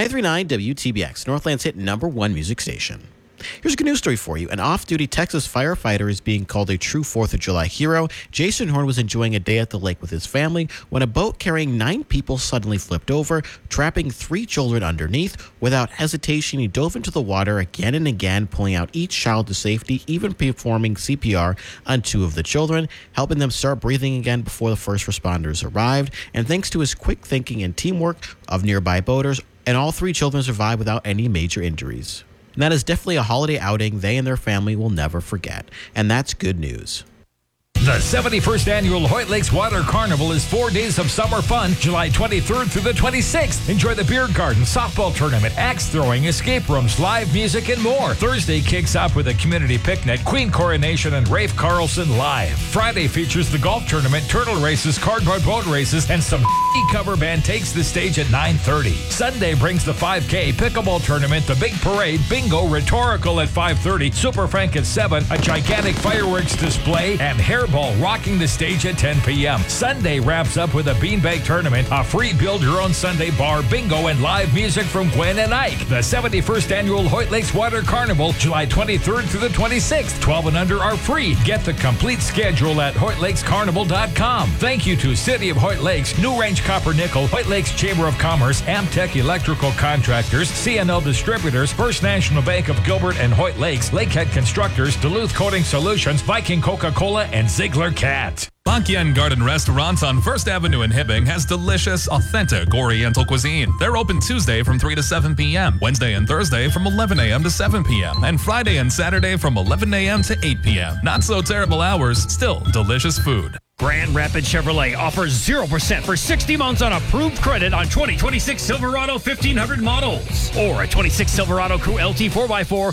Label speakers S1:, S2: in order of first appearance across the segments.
S1: 93.9 WTBX, Northland's hit #1 music station. Here's a good news story for you. An off-duty Texas firefighter is being called a true 4th of July hero. Jason Horn was enjoying a day at the lake with his family when a boat carrying 9 people suddenly flipped over, trapping 3 children underneath. Without hesitation, he dove into the water again and again, pulling out each child to safety, even performing CPR on 2 of the children, helping them start breathing again before the first responders arrived. And thanks to his quick thinking and teamwork of nearby boaters, and all 3 children survived without any major injuries. And that is definitely a holiday outing they and their family will never forget. And that's good news.
S2: The 71st Annual Hoyt Lakes Water Carnival is 4 days of summer fun, July 23rd through the 26th. Enjoy the beer garden, softball tournament, axe throwing, escape rooms, live music, and more. Thursday kicks off with a community picnic, Queen Coronation, and Rafe Carlson live. Friday features the golf tournament, turtle races, cardboard boat races, and some cover band takes the stage at 9:30. Sunday brings the 5K, pickleball tournament, the big parade, bingo, rhetorical at 5:30, Super Frank at 7, a gigantic fireworks display, and hairball rocking the stage at 10 p.m. Sunday wraps up with a beanbag tournament, a free build-your-own Sunday bar, bingo, and live music from Gwen and Ike. The 71st Annual Hoyt Lakes Water Carnival, July 23rd through the 26th. 12 and under are free. Get the complete schedule at HoytLakesCarnival.com. Thank you to City of Hoyt Lakes, New Range Copper Nickel, Hoyt Lakes Chamber of Commerce, Amtech Electrical Contractors, CNL Distributors, First National Bank of Gilbert and Hoyt Lakes, Lakehead Constructors, Duluth Coating Solutions, Viking Coca-Cola, and Ziegler Cat.
S3: Bakian Garden Restaurant on First Avenue in Hibbing has delicious, authentic Oriental cuisine. They're open Tuesday from 3 to 7 p.m., Wednesday and Thursday from 11 a.m. to 7 p.m., and Friday and Saturday from 11 a.m. to 8 p.m. Not so terrible hours, still delicious food.
S4: Grand Rapids Chevrolet offers 0% for 60 months on approved credit on 2026 Silverado 1500 models. Or a 26 Silverado Crew LT 4x4 for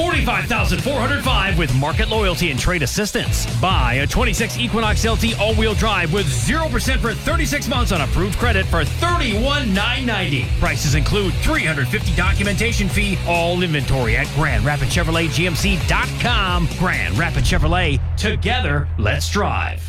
S4: $45,405 with market loyalty and trade assistance. Buy a 26 Equinox LT all-wheel drive with 0% for 36 months on approved credit for $31,990. Prices include $350 documentation fee, all inventory at GrandRapidChevroletGMC.com. Grand Rapids Chevrolet, together, let's drive.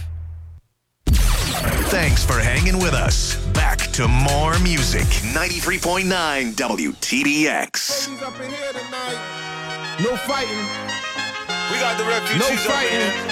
S5: Thanks for hanging with us. Back to more music. 93.9 WTBX.
S6: Up in here tonight. No fighting.
S7: We got the refugees
S6: No
S7: up in
S6: fighting.
S7: here.